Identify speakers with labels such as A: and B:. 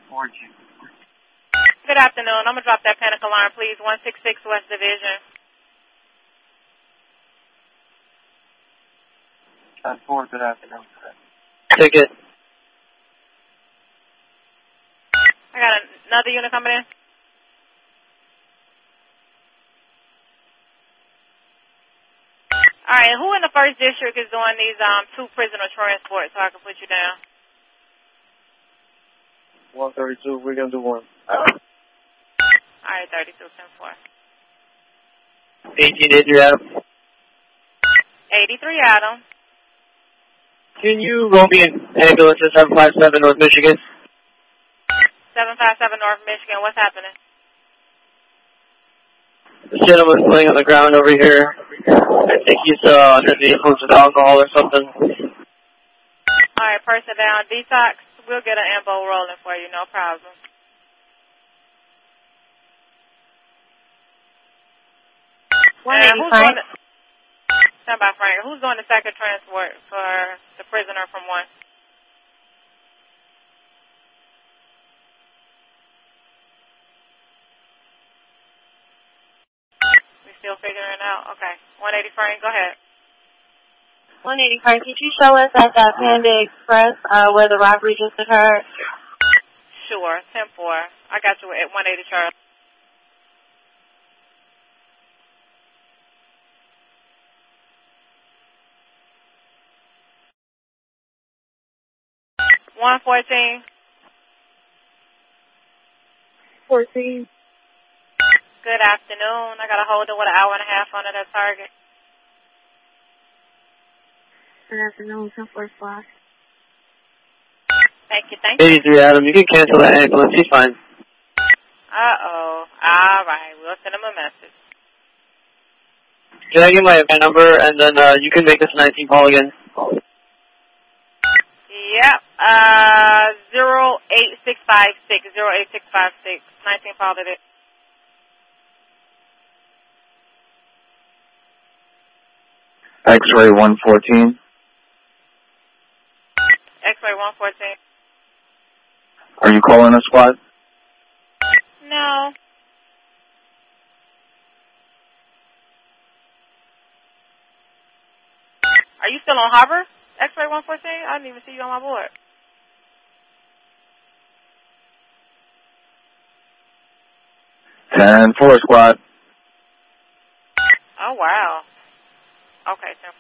A: Good afternoon. I'm going to drop that panic alarm, please. 166 West Division.
B: 4, good afternoon.
C: Ticket.
A: I got another unit coming in. All right, who in the first district is doing these 2 prisoner transports so I can put you down?
B: 132, we're going to do 1.
A: All right, 32-10-4.
C: 1883 Adam.
A: 83 Adam.
C: Can you roll me an ambulance to 757 North Michigan?
A: 757 North Michigan, what's happening?
C: The gentleman's laying on the ground over here. I think he's under the influence of alcohol or something.
A: All right, person down. Detox, we'll get an ambo rolling for you, no problem. Stand by, Frank. Who's doing the second transport for the prisoner from 1? We still figuring it out? Okay. 180 Frank, go ahead.
D: 180 Frank, could you show us at that Panda Express where the robbery just occurred?
A: Sure, 10-4. I got you at 180 Charlie. One 14.
D: 14.
A: Good afternoon. I got a holder with an hour and a half under that target.
D: Good afternoon, 10-4 Squad.
A: Thank you, thank you.
C: 83 Adam, you can cancel that ambulance. He's fine.
A: Uh-oh. All right, we'll send him a message.
C: Can I get my van number, and then you can make this a 19 call again?
A: Yep. 08656. 08656. 19 followed it.
B: X-ray 114.
A: X-ray 114.
B: Are you calling a squad?
A: No. Are you still on Harbor? X-ray 114? I didn't even see you on my board.
B: Ten 4 squad.
A: Oh, wow. Okay, 10-4.